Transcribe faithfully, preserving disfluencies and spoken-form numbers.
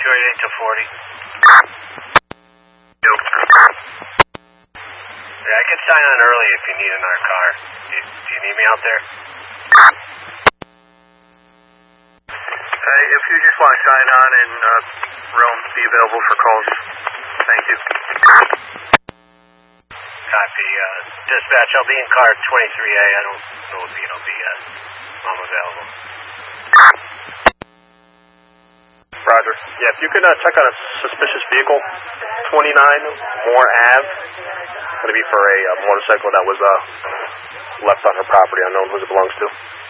two eight eight to forty. Yep. Yeah, I can sign on early if you need another car. Do you, do you need me out there? Hey, if you just want to sign on and uh, Rome, be available for calls. Thank you. Copy. Uh, dispatch, I'll be in car twenty-three A. I don't know if it'll be, uh, I'm available. Roger. Yeah, if you could uh, check on a suspicious vehicle, twenty-nine Moore Ave. Going to be for a uh, motorcycle that was uh, left on her property, unknown who it belongs to.